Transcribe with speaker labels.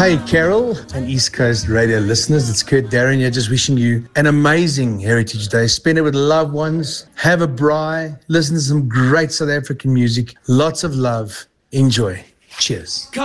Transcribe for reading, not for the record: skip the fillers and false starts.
Speaker 1: Hey, Carol and East Coast radio listeners, it's Kurt Darren here, just wishing you an amazing Heritage Day. Spend it with loved ones, have a braai, listen to some great South African music, lots of love, enjoy. Cheers.